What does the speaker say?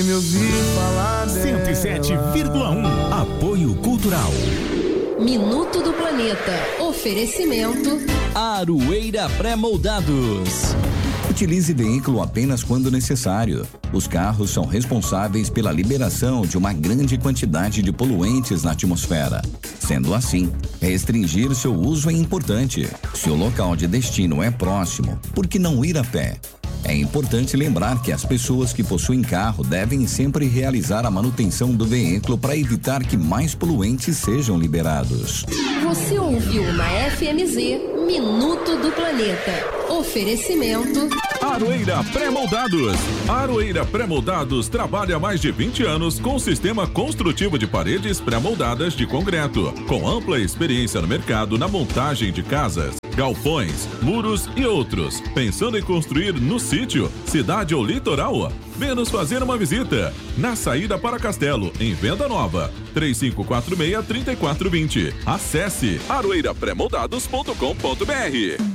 Me ouvir falar 107,1 Apoio Cultural. Minuto do Planeta. Oferecimento Aroeira Pré-Moldados. Utilize veículo apenas quando necessário. Os carros são responsáveis pela liberação de uma grande quantidade de poluentes na atmosfera. Sendo assim, restringir seu uso é importante. Se o local de destino é próximo, por que não ir a pé? É importante lembrar que as pessoas que possuem carro devem sempre realizar a manutenção do veículo para evitar que mais poluentes sejam liberados. Você ouviu na FMZ Minuto do Planeta. Oferecimento Aroeira Pré-Moldados. A Aroeira Pré-Moldados trabalha há mais de 20 anos com o sistema construtivo de paredes pré-moldadas de concreto, com ampla experiência no mercado na montagem de casas, galpões, muros e outros. Pensando em construir no sítio, cidade ou litoral? Venha nos fazer uma visita. Na saída para Castelo, em Venda Nova, 3546-3420. Acesse aroeirapremoldados.com.br.